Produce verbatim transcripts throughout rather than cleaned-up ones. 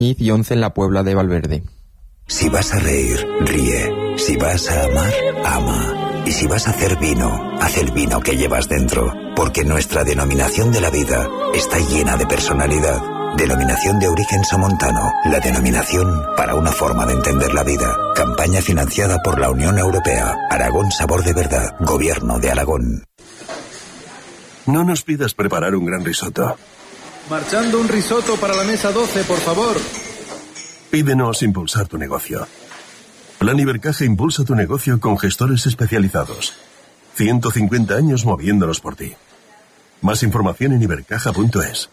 y once en la Puebla de Valverde. Si vas a reír, ríe. Si vas a amar, ama. Y si vas a hacer vino, haz el vino que llevas dentro. Porque nuestra denominación de la vida está llena de personalidad. Denominación de origen somontano. La denominación para una forma de entender la vida. Campaña financiada por la Unión Europea. Aragón Sabor de Verdad. Gobierno de Aragón. No nos pidas preparar un gran risotto. Marchando un risotto para la mesa doce, por favor. Pídenos impulsar tu negocio. Plan Ibercaja impulsa tu negocio con gestores especializados. ciento cincuenta años moviéndonos por ti. Más información en ibercaja punto es.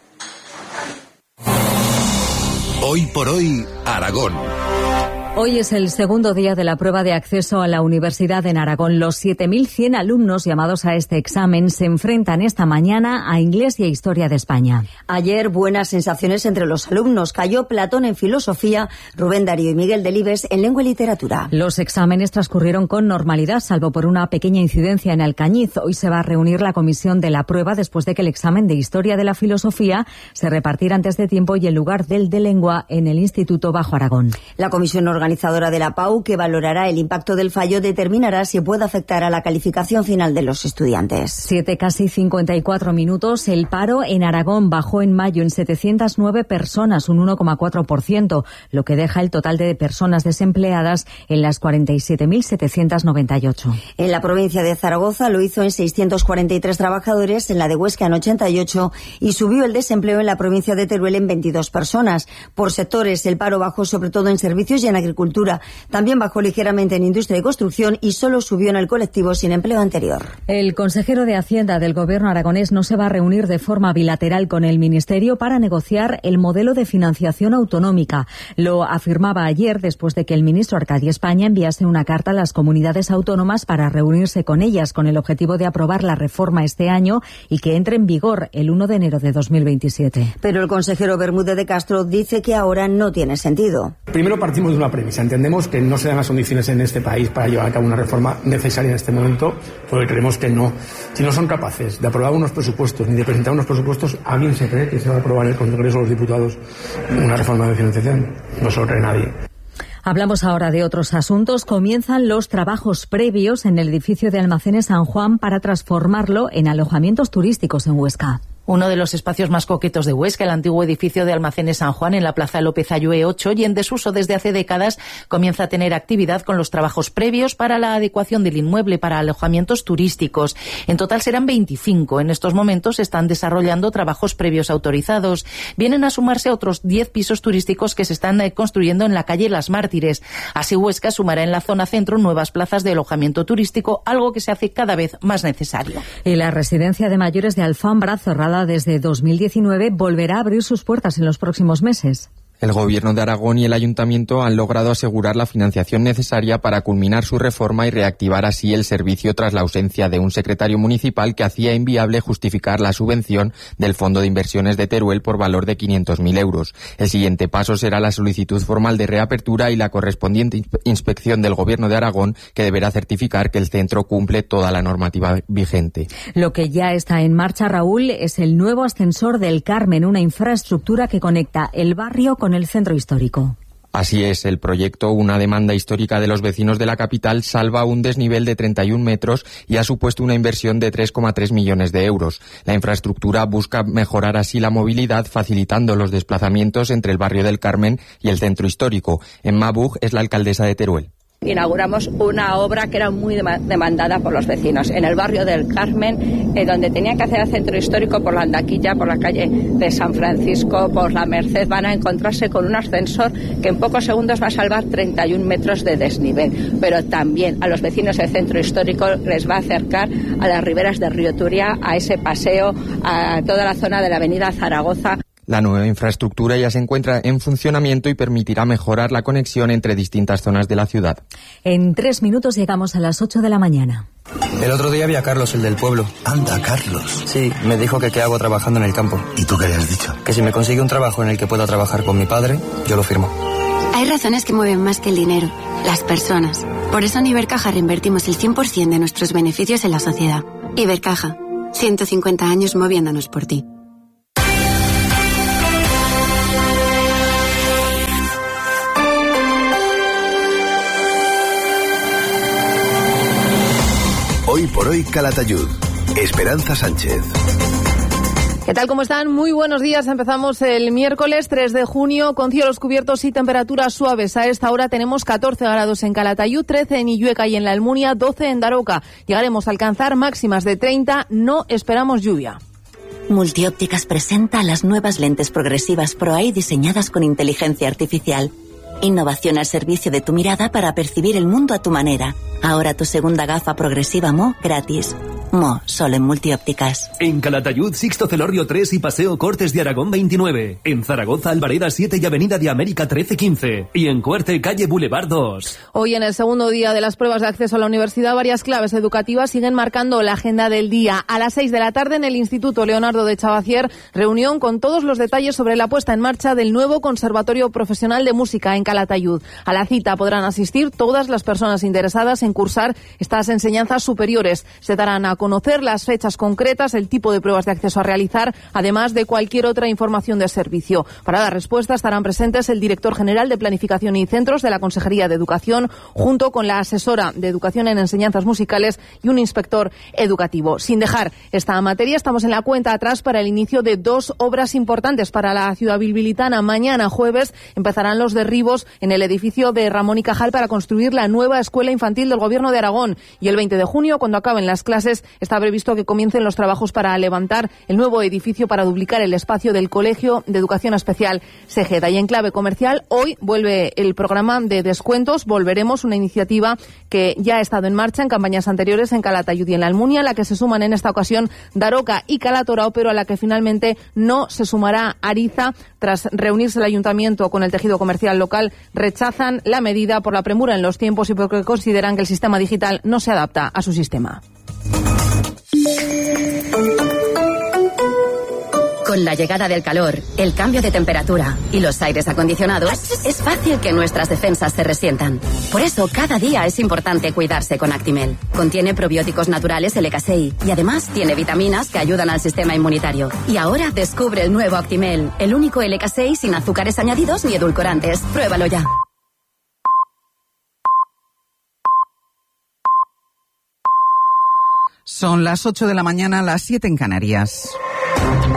Hoy por hoy, Aragón. Hoy es el segundo día de la prueba de acceso a la universidad en Aragón. Los siete mil cien alumnos llamados a este examen se enfrentan esta mañana a Inglés y a Historia de España. Ayer, buenas sensaciones entre los alumnos. Cayó Platón en Filosofía, Rubén Darío y Miguel Delibes en Lengua y Literatura. Los exámenes transcurrieron con normalidad, salvo por una pequeña incidencia en Alcañiz. Hoy se va a reunir la comisión de la prueba después de que el examen de Historia de la Filosofía se repartiera antes de tiempo y en lugar del de Lengua en el Instituto Bajo Aragón. La comisión organizadora de la P A U, que valorará el impacto del fallo, determinará si puede afectar a la calificación final de los estudiantes. Siete, casi cincuenta y cuatro minutos. El paro en Aragón bajó en mayo en setecientas nueve personas, un uno coma cuatro por ciento, lo que deja el total de personas desempleadas en las cuarenta y siete mil setecientos noventa y ocho. En la provincia de Zaragoza lo hizo en seiscientos cuarenta y tres trabajadores, en la de Huesca en ochenta y ocho y subió el desempleo en la provincia de Teruel en veintidós personas. Por sectores, el paro bajó sobre todo en servicios y en agricultura. También bajó ligeramente en industria y construcción y solo subió en el colectivo sin empleo anterior. El consejero de Hacienda del Gobierno aragonés no se va a reunir de forma bilateral con el Ministerio para negociar el modelo de financiación autonómica. Lo afirmaba ayer después de que el ministro Arcadio España enviase una carta a las comunidades autónomas para reunirse con ellas con el objetivo de aprobar la reforma este año y que entre en vigor el uno de enero de dos mil veintisiete. Pero el consejero Bermúdez de Castro dice que ahora no tiene sentido. Primero partimos de una premisa. Entendemos que no se dan las condiciones en este país para llevar a cabo una reforma necesaria en este momento, porque creemos que no. Si no son capaces de aprobar unos presupuestos ni de presentar unos presupuestos, ¿alguien se cree que se va a aprobar en el Congreso de los Diputados una reforma de financiación? No se lo cree nadie. Hablamos ahora de otros asuntos. Comienzan los trabajos previos en el edificio de Almacenes San Juan para transformarlo en alojamientos turísticos en Huesca. Uno de los espacios más coquetos de Huesca, el antiguo edificio de Almacenes San Juan en la Plaza López Ayue ocho y en desuso desde hace décadas, comienza a tener actividad con los trabajos previos para la adecuación del inmueble para alojamientos turísticos. En total serán veinticinco. En estos momentos se están desarrollando trabajos previos autorizados. Vienen a sumarse otros diez pisos turísticos que se están construyendo en la calle Las Mártires. Así Huesca sumará en la zona centro nuevas plazas de alojamiento turístico, algo que se hace cada vez más necesario. Y la residencia de mayores de Alfambra, cerrada desde dos mil diecinueve, volverá a abrir sus puertas en los próximos meses. El Gobierno de Aragón y el Ayuntamiento han logrado asegurar la financiación necesaria para culminar su reforma y reactivar así el servicio tras la ausencia de un secretario municipal que hacía inviable justificar la subvención del Fondo de Inversiones de Teruel por valor de quinientos mil euros. El siguiente paso será la solicitud formal de reapertura y la correspondiente inspección del Gobierno de Aragón, que deberá certificar que el centro cumple toda la normativa vigente. Lo que ya está en marcha, Raúl, es el nuevo ascensor del Carmen, una infraestructura que conecta el barrio con el centro histórico. Así es, el proyecto, una demanda histórica de los vecinos de la capital, salva un desnivel de treinta y un metros y ha supuesto una inversión de tres coma tres millones de euros. La infraestructura busca mejorar así la movilidad, facilitando los desplazamientos entre el barrio del Carmen y el centro histórico. Emma Bug es la alcaldesa de Teruel. Inauguramos una obra que era muy demandada por los vecinos en el barrio del Carmen, eh, donde tenían que hacer el centro histórico por la Andaquilla, por la calle de San Francisco, por la Merced. Van a encontrarse con un ascensor que en pocos segundos va a salvar treinta y un metros de desnivel, pero también a los vecinos del centro histórico les va a acercar a las riberas del río Turia, a ese paseo, a toda la zona de la avenida Zaragoza. La nueva infraestructura ya se encuentra en funcionamiento y permitirá mejorar la conexión entre distintas zonas de la ciudad. En tres minutos llegamos a las ocho de la mañana. El otro día vi a Carlos, el del pueblo. Anda, Carlos. Sí, me dijo que qué hago trabajando en el campo. ¿Y tú qué le has dicho? Que si me consigue un trabajo en el que pueda trabajar con mi padre, yo lo firmo. Hay razones que mueven más que el dinero, las personas. Por eso en Ibercaja reinvertimos el cien por ciento de nuestros beneficios en la sociedad. Ibercaja, ciento cincuenta años moviéndonos por ti. por hoy Calatayud. Esperanza Sánchez. ¿Qué tal? ¿Cómo están? Muy buenos días. Empezamos el miércoles tres de junio con cielos cubiertos y temperaturas suaves. A esta hora tenemos catorce grados en Calatayud, trece en Illueca y en La Almunia, doce en Daroca. Llegaremos a alcanzar máximas de treinta. No esperamos lluvia. Multiópticas presenta las nuevas lentes progresivas ProEye diseñadas con inteligencia artificial. Innovación al servicio de tu mirada para percibir el mundo a tu manera. Ahora tu segunda gafa progresiva Mo gratis. Mo, solo en Multiópticas. En Calatayud, Sixto Celorrio tres y Paseo Cortes de Aragón veintinueve. En Zaragoza, Albareda siete y Avenida de América trece quince. Y en Cuerte, calle Boulevard dos. Hoy, en el segundo día de las pruebas de acceso a la universidad, varias claves educativas siguen marcando la agenda del día. A las seis de la tarde, en el Instituto Leonardo de Chavacier, reunión con todos los detalles sobre la puesta en marcha del nuevo Conservatorio Profesional de Música en Calatayud. A la cita podrán asistir todas las personas interesadas en cursar estas enseñanzas superiores. Se darán a conocer las fechas concretas, el tipo de pruebas de acceso a realizar, además de cualquier otra información de servicio. Para dar respuesta estarán presentes el director general de Planificación y Centros de la Consejería de Educación, junto con la asesora de Educación en Enseñanzas Musicales y un inspector educativo. Sin dejar esta materia, estamos en la cuenta atrás para el inicio de dos obras importantes para la ciudad bilbilitana. Mañana, jueves, empezarán los derribos en el edificio de Ramón y Cajal para construir la nueva escuela infantil del Gobierno de Aragón. Y el veinte de junio, cuando acaben las clases, está previsto que comiencen los trabajos para levantar el nuevo edificio para duplicar el espacio del Colegio de Educación Especial Segeda. Y en clave comercial, hoy vuelve el programa de descuentos. Volveremos, una iniciativa que ya ha estado en marcha en campañas anteriores en Calatayud y en La Almunia, a la que se suman en esta ocasión Daroca y Calatorao, pero a la que finalmente no se sumará Ariza. Tras reunirse el ayuntamiento con el tejido comercial local, rechazan la medida por la premura en los tiempos y porque consideran que el sistema digital no se adapta a su sistema. Con la llegada del calor, el cambio de temperatura y los aires acondicionados, es fácil que nuestras defensas se resientan. Por eso, cada día es importante cuidarse con Actimel. Contiene probióticos naturales L K seis y además tiene vitaminas que ayudan al sistema inmunitario. Y ahora descubre el nuevo Actimel, el único L K seis sin azúcares añadidos ni edulcorantes. Pruébalo ya. Son las ocho de la mañana, las siete en Canarias.